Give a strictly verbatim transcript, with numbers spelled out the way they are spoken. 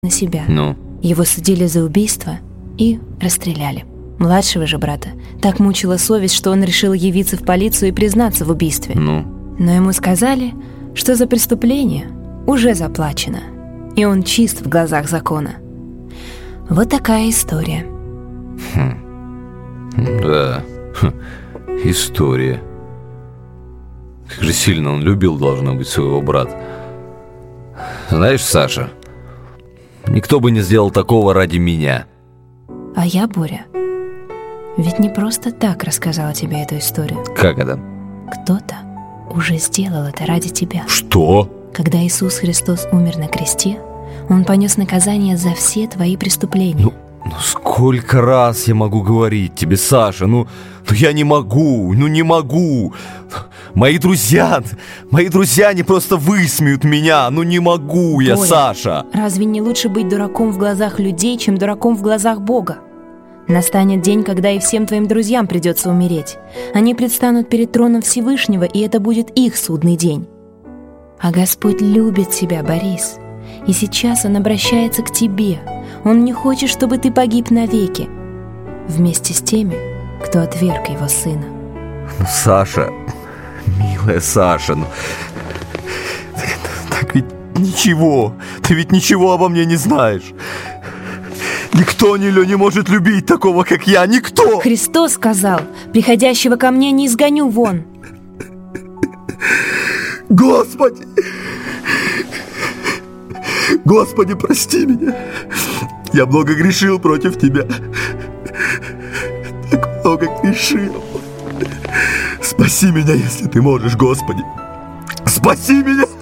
на себя. Ну? Его судили за убийство и расстреляли. Младшего же брата так мучила совесть, что он решил явиться в полицию и признаться в убийстве. Ну? Но ему сказали, что за преступление уже заплачено, и он чист в глазах закона. Вот такая история. Хм. Да, хм. История. Как же сильно он любил, должно быть, своего брата. Знаешь, Саша, никто бы не сделал такого ради меня. А я, Боря, ведь не просто так рассказала тебе эту историю. Как это? Кто-то уже сделал это ради тебя. Что? Когда Иисус Христос умер на кресте, Он понес наказание за все твои преступления. Ну, ну сколько раз я могу говорить тебе, Саша, ну, ну я не могу, ну не могу. Мои друзья, мои друзья, они просто высмеют меня, ну не могу я, Боря, Саша. Разве не лучше быть дураком в глазах людей, чем дураком в глазах Бога? Настанет день, когда и всем твоим друзьям придется умереть. Они предстанут перед троном Всевышнего, и это будет их судный день. А Господь любит тебя, Борис. И сейчас Он обращается к тебе. Он не хочет, чтобы ты погиб навеки, вместе с теми, кто отверг Его Сына. Ну, Саша, милая Саша, ну... Так ведь ничего, ты ведь ничего обо мне не знаешь. Никто не, не может любить такого, как я, никто! Христос сказал: приходящего ко мне не изгоню вон. Господи! Господи, прости меня. Я много грешил против Тебя. Так много грешил. Спаси меня, если Ты можешь, Господи. Спаси меня!